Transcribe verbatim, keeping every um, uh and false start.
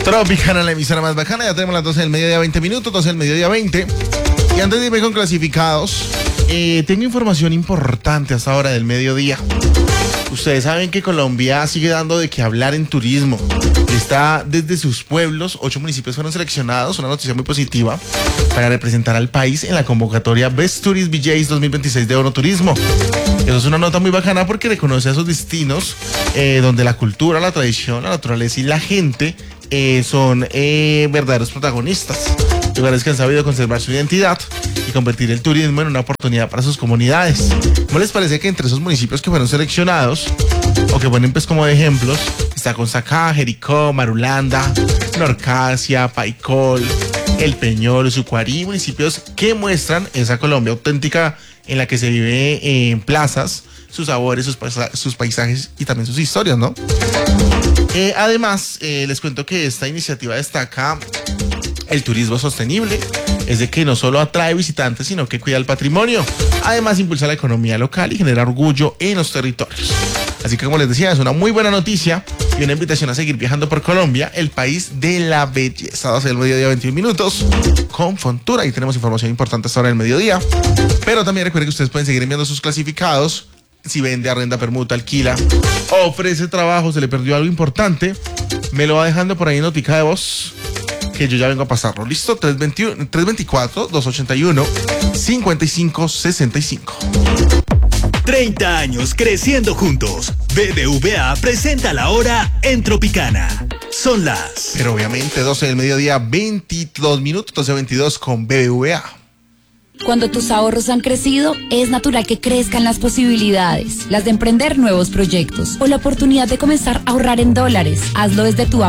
Tropicana, la emisora más bacana. Ya tenemos las doce del mediodía, veinte minutos, doce del mediodía, veinte. Y antes de irme con clasificados, eh, tengo información importante hasta ahora del mediodía. Ustedes saben que Colombia sigue dando de qué hablar en turismo. Está desde sus pueblos, ocho municipios fueron seleccionados, una noticia muy positiva, para representar al país en la convocatoria Best Tourist V Js dos mil veintiséis de ONU Turismo. Eso es una nota muy bacana porque reconoce a esos destinos eh, donde la cultura, la tradición, la naturaleza y la gente eh, son eh, verdaderos protagonistas. Lugares que han sabido conservar su identidad y convertir el turismo en una oportunidad para sus comunidades. ¿Cómo les parece que entre esos municipios que fueron seleccionados, o que ponen pues como de ejemplos, está Consacá, Jericó, Marulanda, Norcasia, Paicol, El Peñol, Sucuarí, municipios que muestran esa Colombia auténtica en la que se vive en plazas, sus sabores, sus, paisa- sus paisajes y también sus historias, ¿no? Eh, además, eh, les cuento que esta iniciativa destaca el turismo sostenible, es de que no solo atrae visitantes, sino que cuida el patrimonio. Además, impulsa la economía local y genera orgullo en los territorios. Así que, como les decía, es una muy buena noticia y una invitación a seguir viajando por Colombia, el país de la belleza. doce del mediodía, veintiún minutos, con Fontura. Ahí tenemos información importante hasta ahora del mediodía. Pero también recuerden que ustedes pueden seguir enviando sus clasificados. Si vende, arrenda, permuta, alquila, ofrece trabajo, se le perdió algo importante, me lo va dejando por ahí en notica de voz, que yo ya vengo a pasarlo. ¿Listo? tres veinticuatro, dos ochenta y uno, cincuenta y cinco sesenta y cinco. treinta años creciendo juntos. B B V A presenta la hora en Tropicana. Son las... Pero obviamente doce del mediodía, veintidós minutos, doce veintidós con B B V A. Cuando tus ahorros han crecido, es natural que crezcan las posibilidades, las de emprender nuevos proyectos o la oportunidad de comenzar a ahorrar en dólares. Hazlo desde tu